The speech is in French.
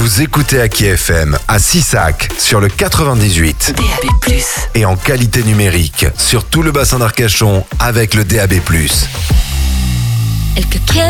Vous écoutez Aki FM à Sissac sur le 98. DAB+. Et en qualité numérique sur tout le bassin d'Arcachon avec le DAB+. El que quiere